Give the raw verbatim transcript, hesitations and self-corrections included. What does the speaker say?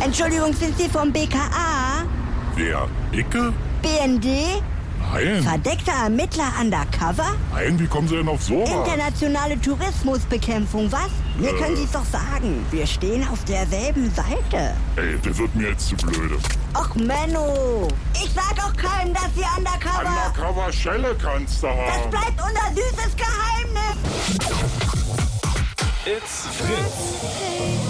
Entschuldigung, sind Sie vom B K A? Wer? Icke? B N D? Nein. Verdeckter Ermittler undercover? Nein, wie kommen Sie denn auf sowas? Internationale Tourismusbekämpfung, was? Mir Äh. können Sie es doch sagen. Wir stehen auf derselben Seite. Ey, das wird mir jetzt zu blöde. Och, Menno. Ich sag auch keinem, dass Sie undercover... Undercover-Schelle kannst du haben. Das bleibt unser süßes Geheimnis. It's Fritz.